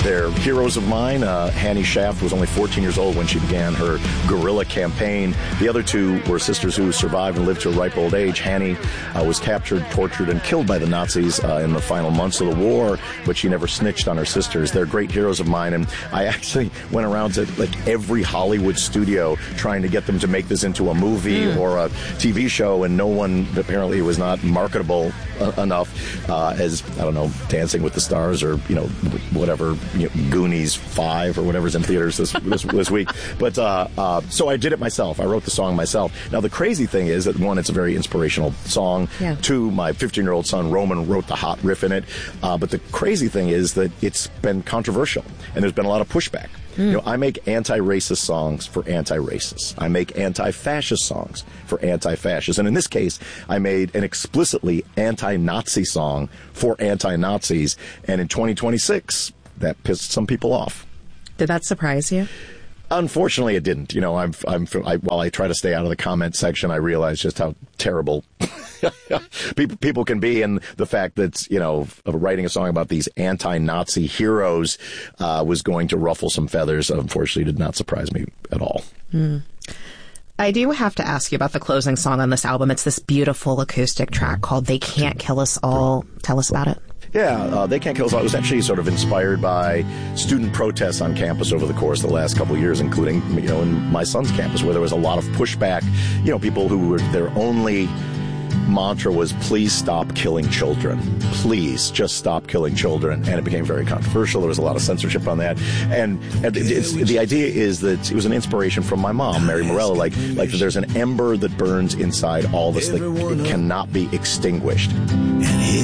They're heroes of mine. Hannie Schaft was only 14 years old when she began her guerrilla campaign. The other two were sisters who survived and lived to a ripe old age. Hannie was captured, tortured, and killed by the Nazis in the final months of the war, but she never snitched on her sisters. They're great heroes of mine, and I actually went around to like every Hollywood studio trying to get them to make this into a movie or a TV show, and no one, apparently, was not marketable enough as, I don't know, Dancing with the Stars or, whatever, Goonies 5 or whatever's in theaters this week. But so I did it myself. I wrote the song myself. Now, the crazy thing is that, one, it's a very inspirational song. Yeah. Two, my 15-year-old son, Roman, wrote the hot riff in it. But the crazy thing is that it's been controversial, and there's been a lot of pushback. I make anti-racist songs for anti-racists. I make anti-fascist songs for anti-fascists. And in this case, I made an explicitly anti-Nazi song for anti-Nazis. And in 2026, that pissed some people off. Did that surprise you? Unfortunately, it didn't. While I try to stay out of the comment section, I realize just how terrible people can be, and the fact that, writing a song about these anti-Nazi heroes was going to ruffle some feathers, unfortunately, did not surprise me at all. I do have to ask you about the closing song on this album. It's this beautiful acoustic track called They Can't Kill Us All. Tell us about it. Yeah, They Can't Kill Us All. It was actually sort of inspired by student protests on campus over the course of the last couple of years, including, in my son's campus, where there was a lot of pushback. People who were, their only mantra was, please stop killing children. Please just stop killing children. And it became very controversial. There was a lot of censorship on that. And the idea is that it was an inspiration from my mom, Mary Morella, like there's an ember that burns inside all of us that cannot be extinguished.